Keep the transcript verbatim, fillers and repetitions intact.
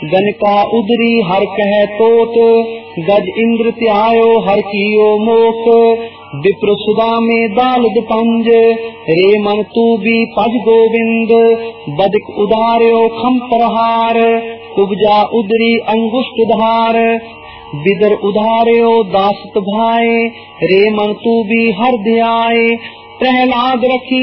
गनका उदरी हर कह तोत, गज इंद्र त्यायो हर कियो मोक। विप्र सुदा में दालद पंज, रे मन तू भी पज गोविंद। बदिक उदार्यो खम प्रहार, कुब्जा उदरी अंगुष्ठ धार। बिदर उदार्यो दासत भाए, रे मन तू भी हर ध्याए। प्रहलाद रखी